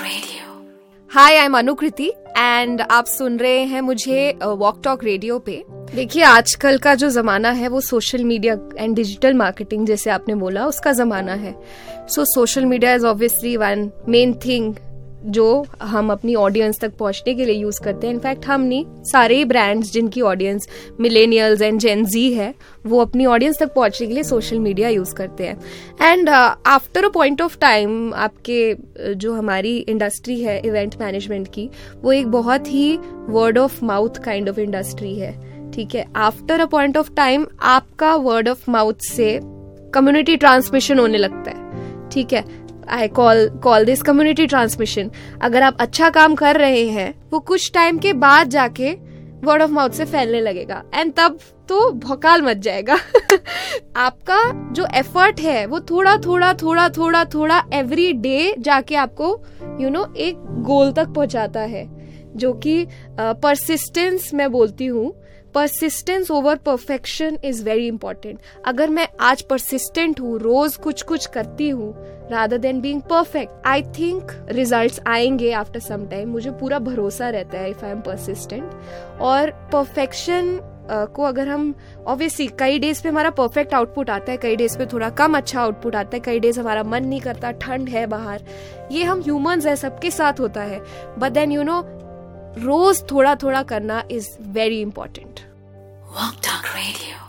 Hi, I am Anukriti and आप सुन रहे हैं मुझे वॉक टॉक रेडियो पे। देखिए, आजकल का जो जमाना है वो social media and digital marketing, जैसे आपने बोला, उसका जमाना है। सो social media is obviously one main thing जो हम अपनी ऑडियंस तक पहुंचने के लिए यूज करते हैं। इनफैक्ट हम नहीं, सारे ही ब्रांड्स जिनकी ऑडियंस मिलेनियल्स एंड जेन जी है, वो अपनी ऑडियंस तक पहुंचने के लिए सोशल मीडिया यूज करते हैं। And after a point of time, आपके जो हमारी इंडस्ट्री है इवेंट मैनेजमेंट की, वो एक बहुत ही word of mouth kind of industry है। ठीक है, after a point of time आपका वर्ड ऑफ माउथ से कम्युनिटी ट्रांसमिशन होने लगता है। ठीक है, I call this community transmission. अगर आप अच्छा काम कर रहे हैं, वो कुछ टाइम के बाद जाके वर्ड ऑफ माउथ से फैलने लगेगा एंड तब तो भौकाल मच जाएगा। आपका जो एफर्ट है वो थोड़ा एवरी डे जाके आपको एक गोल तक पहुंचाता है, जो कि परसिस्टेंस मैं बोलती हूँ। Persistence over perfection is very important. अगर मैं आज परसिस्टेंट हूँ, रोज कुछ करती हूँ rather than being perfect, I think results आएंगे after some time। मुझे पूरा भरोसा रहता है if I am persistent। और perfection को अगर हम obviously कई डेज पे हमारा परफेक्ट आउटपुट आता है, कई डेज पे थोड़ा कम अच्छा आउटपुट आता है, कई डेज हमारा मन नहीं करता, ठंड है बाहर, ये हम ह्यूमंस है, सबके साथ होता है। बट देन रोज थोड़ा करना is very important. Walk talk radio.